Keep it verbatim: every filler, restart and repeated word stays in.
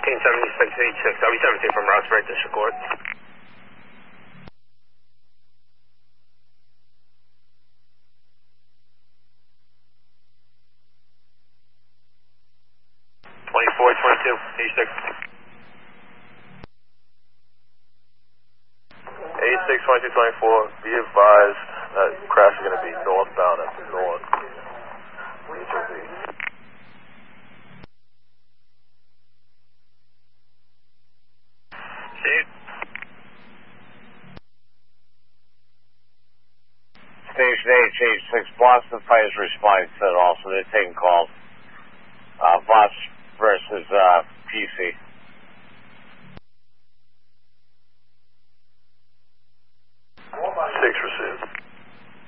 fourteen seventy-six eighty-six, I'll be seventeen from Roxbury District Court. twenty-four twenty-two eighty-six. eighty-six twenty-two twenty-four, be advised that crash is going to be northbound at the north. H O V. Station H, eighty-six, Boston Fire's responding to that also. They're taking calls. Uh, Voss versus uh, P C.